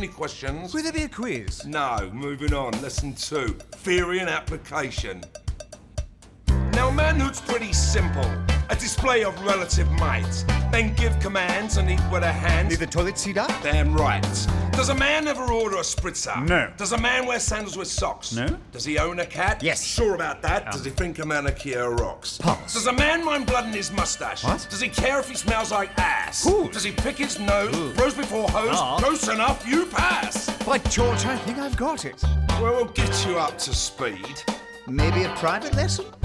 Any questions? Will there be a quiz? No. Moving on. Lesson 2. Theory and application. Now, manhood's pretty simple. A display of relative might. Then give commands and eat with a hand. Leave the toilet seat up? Damn right. Does a man ever order a spritzer? No. Does a man wear sandals with socks? No. Does he own a cat? Yes. Sure about that? Does he think a manicure rocks? Pass. Does a man mind blood in his mustache? What? Does he care if he smells like ass? Ooh. Does he pick his nose? Ooh. Rose before hose? Ah. Close enough, you pass. By George, I think I've got it. Well, we'll get you up to speed. Maybe a private lesson?